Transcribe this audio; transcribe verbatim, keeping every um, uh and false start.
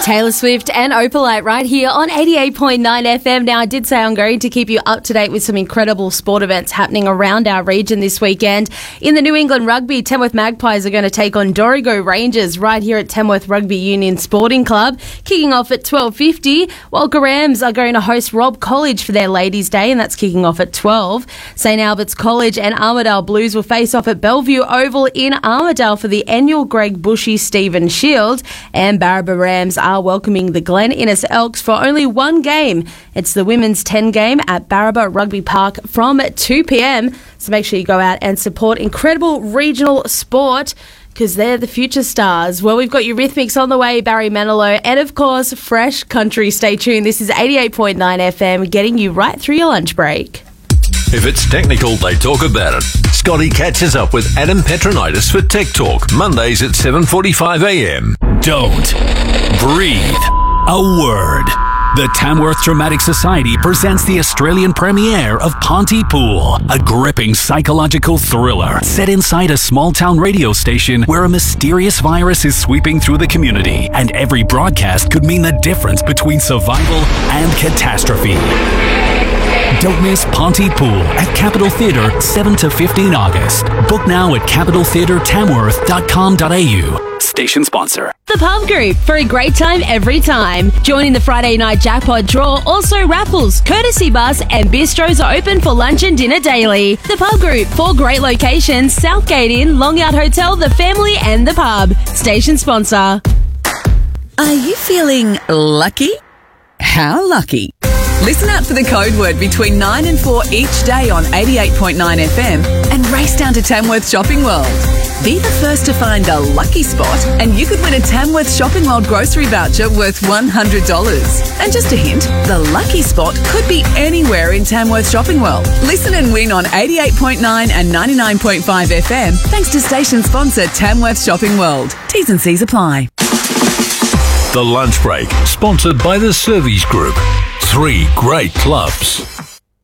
Taylor Swift and Opalite right here on eighty-eight point nine F M. Now, I did say I'm going to keep you up to date with some incredible sport events happening around our region this weekend. In the New England Rugby, Tamworth Magpies are going to take on Dorrigo Rangers right here at Tamworth Rugby Union Sporting Club, kicking off at twelve fifty, while Rams are going to host Robb College for their Ladies' Day, and that's kicking off at twelve. Saint Albert's College and Armidale Blues will face off at Bellevue Oval in Armidale for the annual Greg Bushy Stephen Shield, and Barraba Rams are welcoming the Glen Innes Elks for only one game. It's the women's ten game at Barraba Rugby Park from two p.m. So make sure you go out and support incredible regional sport, because they're the future stars. Well, we've got Eurythmics on the way, Barry Manilow, and of course, Fresh Country. Stay tuned. This is eighty-eight point nine F M, getting you right through your lunch break. If it's technical, they talk about it. Scotty catches up with Adam Petronitis for Tech Talk, Mondays at seven forty-five a.m. Don't breathe a word. The Tamworth Dramatic Society presents the Australian premiere of Pontypool, a gripping psychological thriller set inside a small-town radio station where a mysterious virus is sweeping through the community, and every broadcast could mean the difference between survival and catastrophe. Don't miss Pontypool at Capitol Theatre, seven to fifteen August. Book now at capital theatre tamworth dot com dot a u. Station sponsor. The Pub Group, for a great time every time. Join in the Friday night jackpot draw. Also, raffles, courtesy bus and bistros are open for lunch and dinner daily. The Pub Group, four great locations: Southgate Inn, Long Yard Hotel, The Family and The Pub. Station sponsor. Are you feeling lucky? How lucky? Listen out for the code word between nine and four each day on eighty-eight point nine F M and race down to Tamworth Shopping World. Be the first to find a lucky spot and you could win a Tamworth Shopping World grocery voucher worth one hundred dollars. And just a hint, the lucky spot could be anywhere in Tamworth Shopping World. Listen and win on eighty-eight point nine and ninety-nine point five F M thanks to station sponsor Tamworth Shopping World. T's and C's apply. The Lunch Break, sponsored by the Servies Group. Three great clubs.